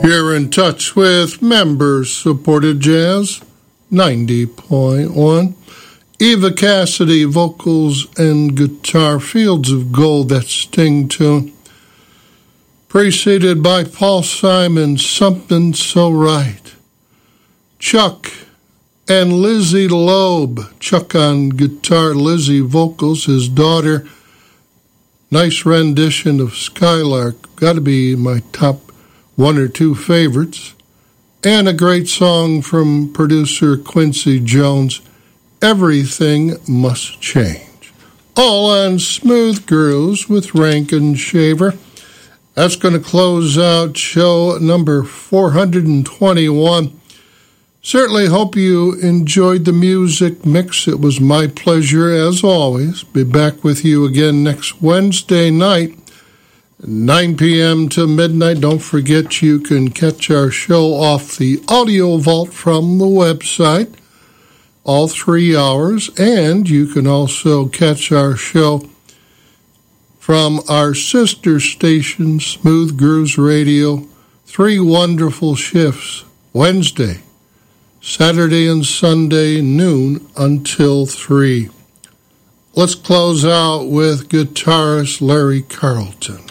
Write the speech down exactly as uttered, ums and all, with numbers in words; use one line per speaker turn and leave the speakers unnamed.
You're in touch with member-supported jazz, ninety point one. Eva Cassidy, vocals and guitar, Fields of Gold, that Sting tune. Preceded by Paul Simon, Something So Right. Chuck and Lizzie Loeb, Chuck on guitar, Lizzie vocals, his daughter. Nice rendition of Skylark, got to be my top one or two favorites. And a great song from producer Quincy Jones, Everything Must Change. All on Smooth Grooves with Rankin Shaver. That's going to close out show number four hundred twenty-one. Certainly hope you enjoyed the music mix. It was my pleasure, as always. Be back with you again next Wednesday night, nine p.m. to midnight. Don't forget you can catch our show off the Audio Vault from the website, all three hours. And you can also catch our show from our sister station, Smooth Grooves Radio, three wonderful shifts, Wednesday, Saturday and Sunday, noon until three. Let's close out with guitarist Larry Carlton.